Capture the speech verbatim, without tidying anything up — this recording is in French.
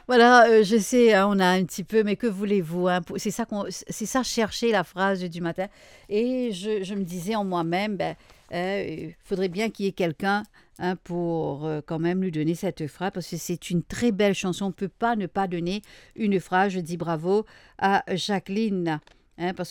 Voilà, euh, je sais, hein, on a un petit peu, mais que voulez-vous, hein, pour- c'est ça qu'on, c'est ça chercher la phrase du matin. Et je, je me disais en moi-même, ben, euh, il faudrait bien qu'il y ait quelqu'un, hein, pour euh, quand même lui donner cette phrase, parce que c'est une très belle chanson. On ne peut pas ne pas donner une phrase. Je dis bravo à Jacqueline, hein, parce